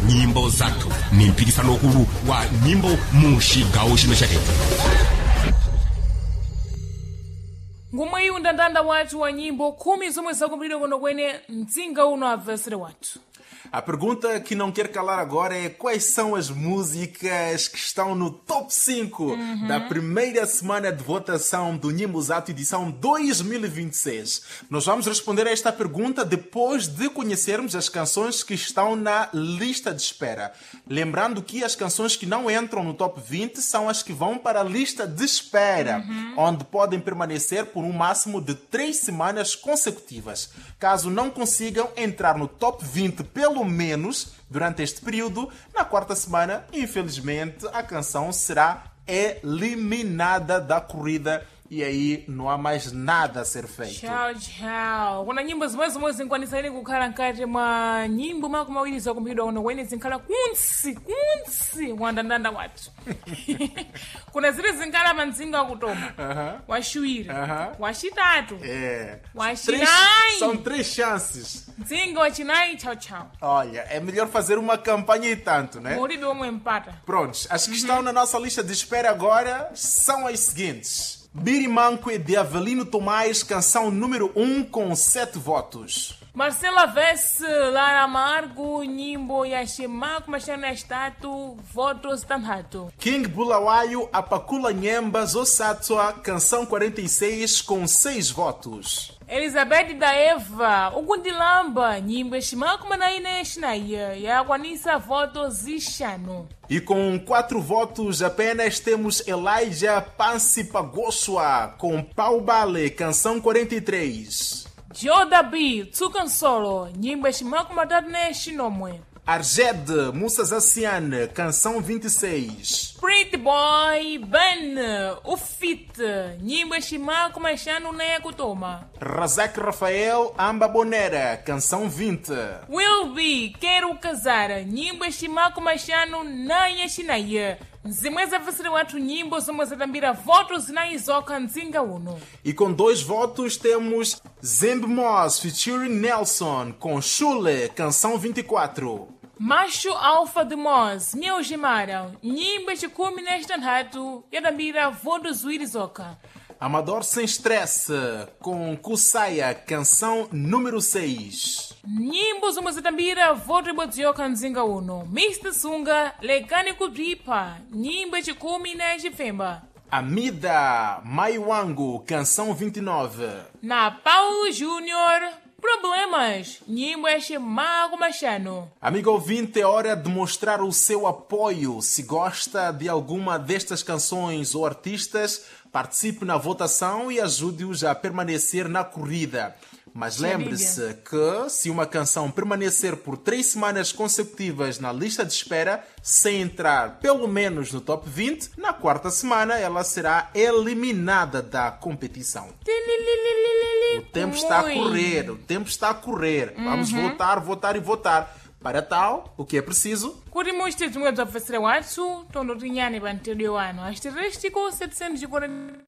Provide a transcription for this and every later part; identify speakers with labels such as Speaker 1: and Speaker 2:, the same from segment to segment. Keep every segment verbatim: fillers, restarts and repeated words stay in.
Speaker 1: nyimbo zathu ni mpikisano ukulu wa nyimbo mu cigawo chino cha Tete.
Speaker 2: Ngomwe iyi undandanda wathu wa nyimbo khumi zomwe zakumbidwa kuno kwene mdzinga uno abvesere wathu.
Speaker 3: A pergunta que não quer calar agora é quais são as músicas que estão no top cinco uhum. da primeira semana de votação do Nyimbozato edição dois mil e vinte e seis. Nós vamos responder a esta pergunta depois de conhecermos as canções que estão na lista de espera. Lembrando que as canções que não entram no top vinte são as que vão para a lista de espera, uhum. onde podem permanecer por um máximo de três semanas consecutivas. Caso não consigam entrar no top vinte pelo menos durante este período, na quarta semana, infelizmente, a canção será eliminada da corrida e aí não há mais nada a ser feito.
Speaker 2: Tchau, tchau. Kuna nyimbo zimwe zimwe zinkwanisani kukhala nkati mwa nyimbo mako mawiri zakumbidwa kuno kwene zinkhala kunsi kunsi wandandanda wathu. Kuna zile zinkhala manzinga akutoma. Uh-huh. Wachiwiri. Uh-huh. Wachitatu.
Speaker 3: É.
Speaker 2: Wachinayi.
Speaker 3: São três chances.
Speaker 2: Mzinga wachinayi, tchau, tchau.
Speaker 3: Olha, é melhor fazer uma campanha e tanto, né?
Speaker 2: Muribe omwe empata.
Speaker 3: Prontos, as que uhum. estão na nossa lista de espera agora são as seguintes. Birimanque de Avelino Tomás, canção número um com sete votos.
Speaker 2: Marcela Vesse, Lara Amargo, Nyimbo Yashimaku, Machana Estatu, votos tanhato.
Speaker 3: King Bulawayo, Apakula Nhemba, Zosatsua, canção quarenta e seis com seis votos.
Speaker 2: Elizabeth da Eva, Ugundilamba, Nyimbo Yashimaku, Manaine Shnaia, Yaguanisa, votos Ishano.
Speaker 3: E com quatro votos apenas temos Elijah Pansipagoswa, com Pau Bale, canção quarenta e três.
Speaker 2: Jodabi, Tsukansolo, Nyimbo Yashimaku, Matadne Shinomwe.
Speaker 3: Arjed, Musa Zaciane, canção vinte e seis.
Speaker 2: Pretty Boy, Ben, Ufit, Nyimbo Yashimaku, Machano Nekutoma.
Speaker 3: Razak Rafael, Amba Bonera, canção vinte.
Speaker 2: Will Be, Quero Casar, Nyimbo Yashimaku, Machano Nayashinaia. Zimwe zavesere wathu nyimbo zomwe zatambira votos na izoka mdzinga uno.
Speaker 3: E com dois votos temos Zembe Moss featuring Nelson com Chule, canção vinte e quatro.
Speaker 2: Macho Alfa de Moss, Meu Gemara, nyimbo chikumi na istanhatu yatambira votos zuiri zoka.
Speaker 3: Amador Sem Estresse com Kusaya, canção número seis.
Speaker 2: Nyimbo zomwe zatambira voto ibodzi yokha mdzinga uno. mister Sunga, Lekani Kudripa, nyimbo chikumi na chifemba.
Speaker 3: Amida, Mai Wangu, canção vinte e nove.
Speaker 2: Na Paulo Júnior, Problemas, nyimbo Yashimaku Machano.
Speaker 3: Amigo ouvinte, é hora de mostrar o seu apoio. Se gosta de alguma destas canções ou artistas, participe na votação e ajude-os a permanecer na corrida. Mas lembre-se que, se uma canção permanecer por três semanas consecutivas na lista de espera, sem entrar pelo menos no top vinte, na quarta semana ela será eliminada da competição. O tempo está a correr, o tempo está a correr. Vamos uhum. votar, votar e votar. Para tal, o que é preciso?
Speaker 2: Kuti muchite zimwe bzabvesera wathu, tondotinyani pa mtedwe wanu. Asterístico setecentos e quarenta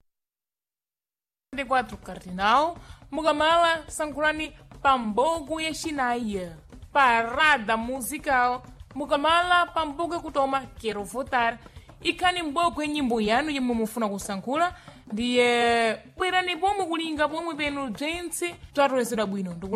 Speaker 2: e quatro cardinal, mukamala sankhulani pambuku yachinayi. Parada musical, mukamala pambuku kutoma Quero Votar. Ikhani mboko yenyimbo yanu yemwe mufuna kusankhula, ndiye bwerani pomwe kulinga pomwe penu bzentse bzatolezera bwino.